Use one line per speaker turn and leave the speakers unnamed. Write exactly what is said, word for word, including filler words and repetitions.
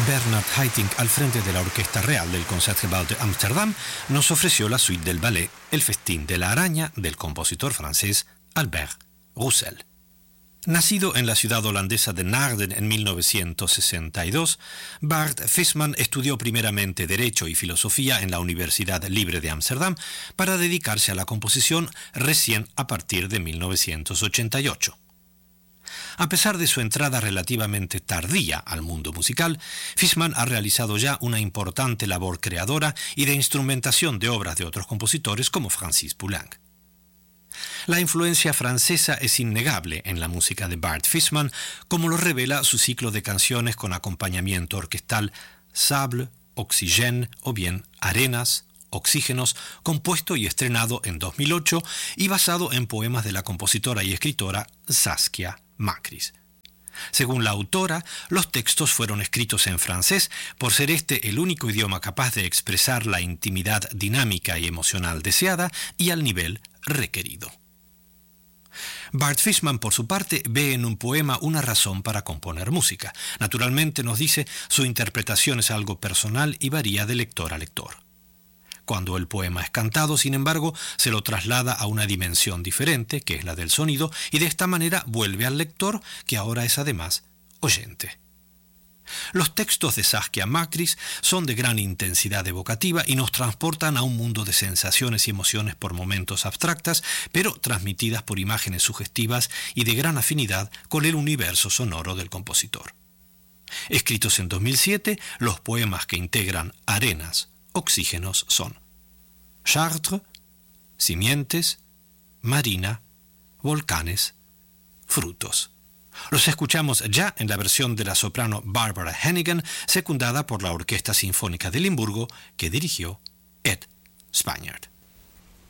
Bernard Haitink, al frente de la Orquesta Real del Concertgebouw de Ámsterdam, nos ofreció la suite del ballet El festín de la araña del compositor francés Albert Roussel. Nacido en la ciudad holandesa de Naarden en mil novecientos sesenta y dos, Bart Visman estudió primeramente Derecho y Filosofía en la Universidad Libre de Ámsterdam para dedicarse a la composición recién a partir de mil novecientos ochenta y ocho. A pesar de su entrada relativamente tardía al mundo musical, Visman ha realizado ya una importante labor creadora y de instrumentación de obras de otros compositores como Francis Poulenc. La influencia francesa es innegable en la música de Bart Visman, como lo revela su ciclo de canciones con acompañamiento orquestal Sable, Oxygène o bien Arenas, Oxígenos, compuesto y estrenado en dos mil ocho y basado en poemas de la compositora y escritora Saskia Macris. Según la autora, los textos fueron escritos en francés por ser este el único idioma capaz de expresar la intimidad dinámica y emocional deseada y al nivel requerido. Bart Visman, por su parte, ve en un poema una razón para componer música. Naturalmente, nos dice, su interpretación es algo personal y varía de lector a lector. Cuando el poema es cantado, sin embargo, se lo traslada a una dimensión diferente, que es la del sonido, y de esta manera vuelve al lector, que ahora es además oyente. Los textos de Saskia Macris son de gran intensidad evocativa y nos transportan a un mundo de sensaciones y emociones por momentos abstractas, pero transmitidas por imágenes sugestivas y de gran afinidad con el universo sonoro del compositor. Escritos en dos mil siete, los poemas que integran Arenas, Oxígenos son Chartres, Simientes, Marina, Volcanes, Frutos. Los escuchamos ya en la versión de la soprano Barbara Hannigan, secundada por la Orquesta Sinfónica de Limburgo, que dirigió Ed Spaniard.